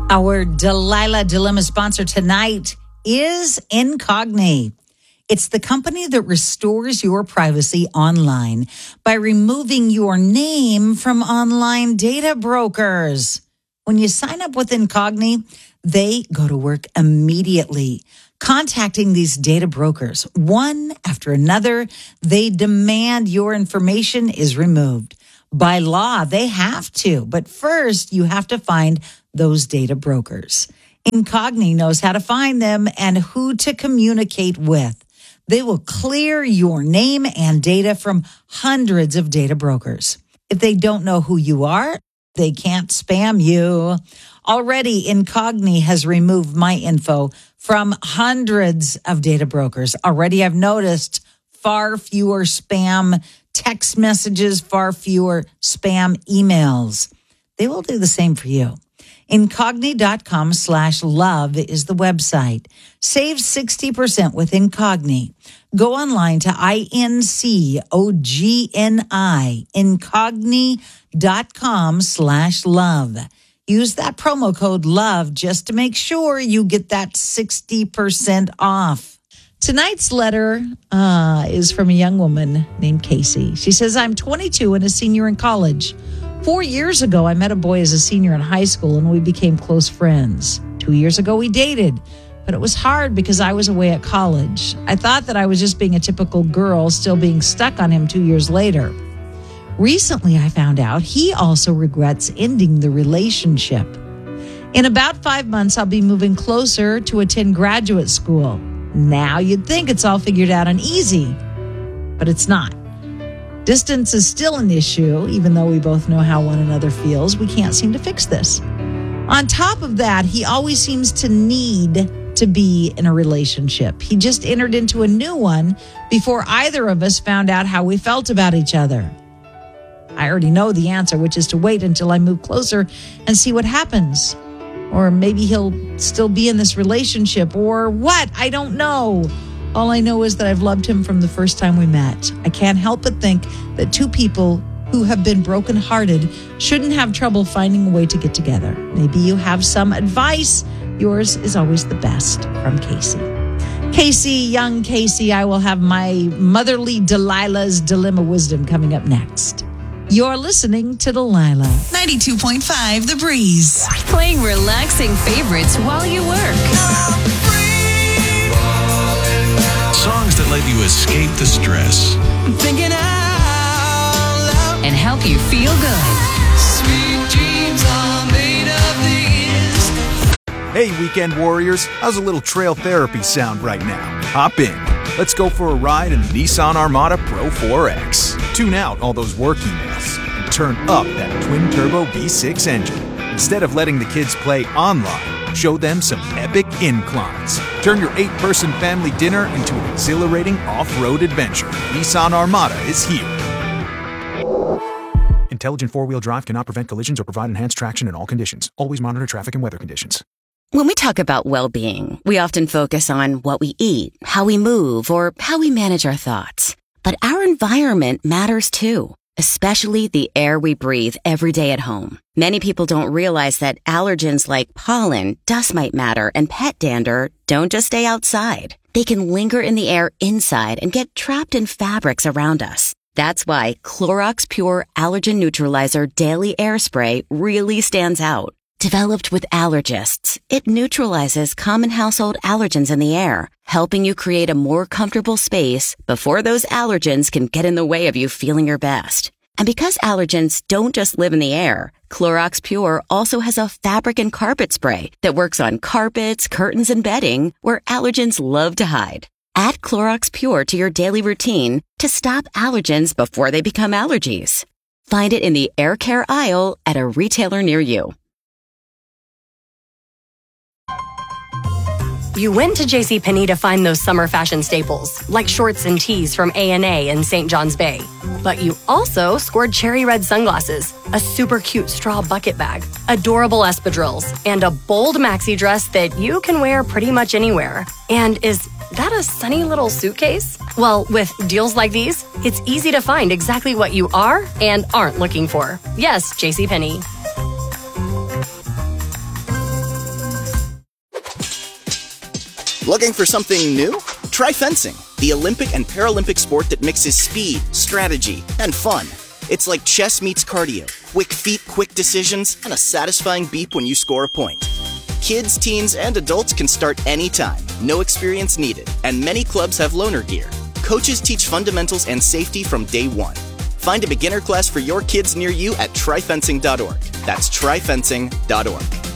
Our Delilah Dilemma sponsor tonight is Incogni. It's the company that restores your privacy online by removing your name from online data brokers. When you sign up with Incogni, they go to work immediately, contacting these data brokers. One after another, they demand your information is removed. By law, they have to. But first, you have to find those data brokers. Incogni knows how to find them and who to communicate with. They will clear your name and data from hundreds of data brokers. If they don't know who you are, they can't spam you. Already, Incogni has removed my info from hundreds of data brokers. Already, I've noticed far fewer spam text messages, far fewer spam emails. They will do the same for you. Incogni.com/love is the website. Save 60% with Incogni. Go online to INCOGNI, Incogni.com/love. Use that promo code LOVE just to make sure you get that 60% off. Tonight's letter is from a young woman named Casey. She says, I'm 22 and a senior in college. 4 years ago, I met a boy as a senior in high school and we became close friends. 2 years ago, we dated, but it was hard because I was away at college. I thought that I was just being a typical girl, still being stuck on him 2 years later. Recently, I found out he also regrets ending the relationship. In about 5 months, I'll be moving closer to attend graduate school. Now you'd think it's all figured out and easy, but it's not. Distance is still an issue, even though we both know how one another feels. We can't seem to fix this. On top of that, he always seems to need to be in a relationship. He just entered into a new one before either of us found out how we felt about each other. I already know the answer, which is to wait until I move closer and see what happens. Or maybe he'll still be in this relationship or what? I don't know. All I know is that I've loved him from the first time we met. I can't help but think that two people who have been brokenhearted shouldn't have trouble finding a way to get together. Maybe you have some advice. Yours is always the best, from Casey. Casey, young Casey, I will have my motherly Delilah's Dilemma Wisdom coming up next. You're listening to Delilah. 92.5 The Breeze. Playing relaxing favorites while you work. Songs that let you escape the stress. Thinking out loud. And help you feel good. Sweet dreams are made of these. Hey, weekend warriors. How's a little trail therapy sound right now? Hop in. Let's go for a ride in the Nissan Armada Pro 4X. Tune out all those work emails and turn up that twin-turbo V6 engine. Instead of letting the kids play online, show them some epic inclines. Turn your 8-person family dinner into an exhilarating off-road adventure. Nissan Armada is here. Intelligent four-wheel drive cannot prevent collisions or provide enhanced traction in all conditions. Always monitor traffic and weather conditions. When we talk about well-being, we often focus on what we eat, how we move, or how we manage our thoughts. But our environment matters too, especially the air we breathe every day at home. Many people don't realize that allergens like pollen, dust mite matter, and pet dander don't just stay outside. They can linger in the air inside and get trapped in fabrics around us. That's why Clorox Pure Allergen Neutralizer Daily Air Spray really stands out. Developed with allergists, it neutralizes common household allergens in the air, helping you create a more comfortable space before those allergens can get in the way of you feeling your best. And because allergens don't just live in the air, Clorox Pure also has a fabric and carpet spray that works on carpets, curtains, and bedding where allergens love to hide. Add Clorox Pure to your daily routine to stop allergens before they become allergies. Find it in the air care aisle at a retailer near you. You went to JCPenney to find those summer fashion staples, like shorts and tees from A&A in St. John's Bay. But you also scored cherry red sunglasses, a super cute straw bucket bag, adorable espadrilles, and a bold maxi dress that you can wear pretty much anywhere. And is that a sunny little suitcase? Well, with deals like these, it's easy to find exactly what you are and aren't looking for. Yes, JCPenney. Looking for something new? Try fencing, the Olympic and Paralympic sport that mixes speed, strategy, and fun. It's like chess meets cardio, quick feet, quick decisions, and a satisfying beep when you score a point. Kids, teens, and adults can start anytime, no experience needed, and many clubs have loaner gear. Coaches teach fundamentals and safety from day one. Find a beginner class for your kids near you at tryfencing.org. That's tryfencing.org.